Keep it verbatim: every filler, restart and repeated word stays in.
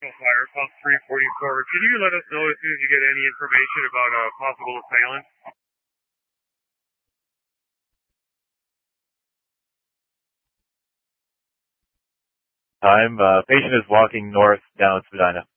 Fire, Pulse three forty-four. Can you let us know as soon as you get any information about a possible assailant? Time. Uh, patient is walking north down Spadina.